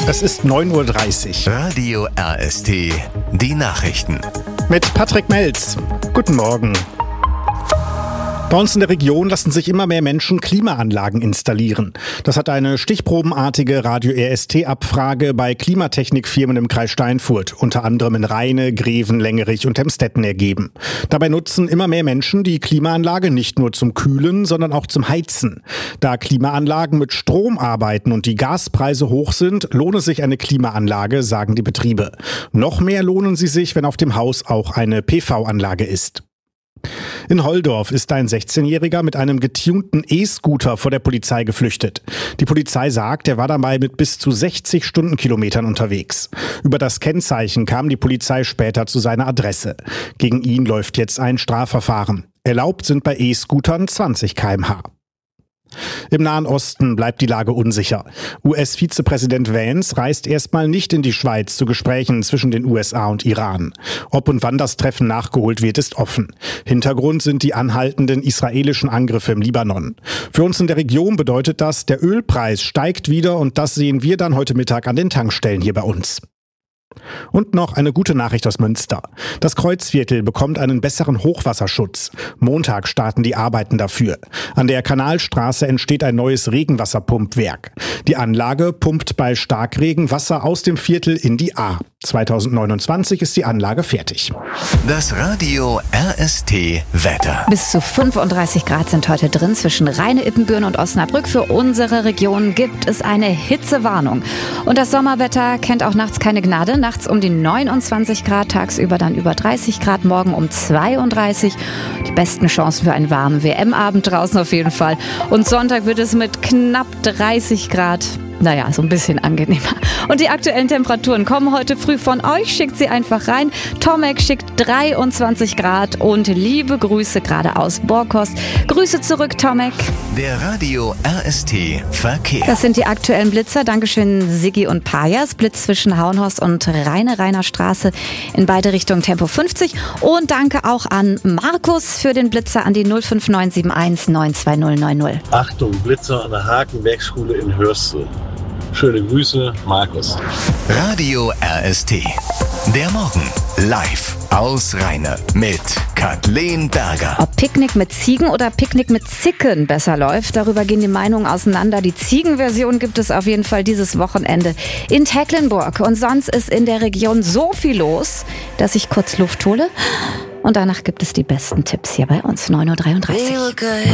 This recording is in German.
Es ist 9:30 Uhr. Radio RST, die Nachrichten. Mit Patrick Melz. Guten Morgen. Bei uns in der Region lassen sich immer mehr Menschen Klimaanlagen installieren. Das hat eine stichprobenartige Radio-RST-Abfrage bei Klimatechnikfirmen im Kreis Steinfurt, unter anderem in Rheine, Greven, Lengerich und Emstetten ergeben. Dabei nutzen immer mehr Menschen die Klimaanlage nicht nur zum Kühlen, sondern auch zum Heizen. Da Klimaanlagen mit Strom arbeiten und die Gaspreise hoch sind, lohne sich eine Klimaanlage, sagen die Betriebe. Noch mehr lohnen sie sich, wenn auf dem Haus auch eine PV-Anlage ist. In Holdorf ist ein 16-Jähriger mit einem getunten E-Scooter vor der Polizei geflüchtet. Die Polizei sagt, er war dabei mit bis zu 60 Stundenkilometern unterwegs. Über das Kennzeichen kam die Polizei später zu seiner Adresse. Gegen ihn läuft jetzt ein Strafverfahren. Erlaubt sind bei E-Scootern 20 km/h. Im Nahen Osten bleibt die Lage unsicher. US-Vizepräsident Vance reist erstmal nicht in die Schweiz zu Gesprächen zwischen den USA und Iran. Ob und wann das Treffen nachgeholt wird, ist offen. Hintergrund sind die anhaltenden israelischen Angriffe im Libanon. Für uns in der Region bedeutet das, der Ölpreis steigt wieder und das sehen wir dann heute Mittag an den Tankstellen hier bei uns. Und noch eine gute Nachricht aus Münster. Das Kreuzviertel bekommt einen besseren Hochwasserschutz. Montag starten die Arbeiten dafür. An der Kanalstraße entsteht ein neues Regenwasserpumpwerk. Die Anlage pumpt bei Starkregen Wasser aus dem Viertel in die Ahr. 2029 ist die Anlage fertig. Das Radio RST Wetter. Bis zu 35 Grad sind heute drin. Zwischen Rheine, Ippenbüren und Osnabrück. Für unsere Region gibt es eine Hitzewarnung. Und das Sommerwetter kennt auch nachts keine Gnade. Nachts um die 29 Grad, tagsüber dann über 30 Grad, morgen um 32. Die besten Chancen für einen warmen WM-Abend draußen auf jeden Fall. Und Sonntag wird es mit knapp 30 Grad. Naja, so ein bisschen angenehmer. Und die aktuellen Temperaturen kommen heute früh von euch. Schickt sie einfach rein. Tomek schickt 23 Grad und liebe Grüße gerade aus Borkhorst. Grüße zurück, Tomek. Der Radio RST Verkehr. Das sind die aktuellen Blitzer. Dankeschön, Siggi und Pajas. Blitz zwischen Hauenhorst und Rheine-Rainer Straße in beide Richtungen Tempo 50. Und danke auch an Markus für den Blitzer an die 05971 92090. Achtung, Blitzer an der Hakenbergschule in Hörstel. Schöne Grüße, Markus. Radio RST. Der Morgen live aus Rheine mit Kathleen Berger. Ob Picknick mit Ziegen oder Picknick mit Zicken besser läuft, darüber gehen die Meinungen auseinander. Die Ziegenversion gibt es auf jeden Fall dieses Wochenende in Tecklenburg. Und sonst ist in der Region so viel los, dass ich kurz Luft hole. Und danach gibt es die besten Tipps hier bei uns, 9:33 Uhr.